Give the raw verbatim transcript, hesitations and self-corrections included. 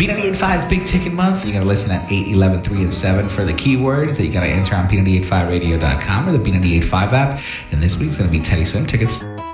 B ninety-eight point five's Big Ticket Month. You got to listen at eight, eleven, three, and seven for the keywords that you got to enter on B ninety-eight point five radio dot com or the B ninety-eight point five app. And this week's going to be Teddy Swim tickets.